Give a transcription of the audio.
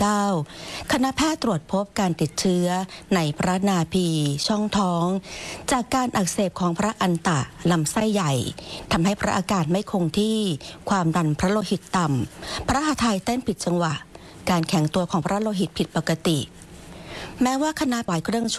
-19 คณะแพทย์ตรวจพบการติดเชื้อในพระนาภีช่องท้องจากการอักเสบของพระอันตะลำไส้ใหญ่ทำให้พระอาการไม่คงที่ความดันพระโลหิตต่ำพระหทัยเต้นผิดจังหวะการแข็งตัวของพระโลหิตผิดปกติแม้ว่าคณะปล่อยเครื่อง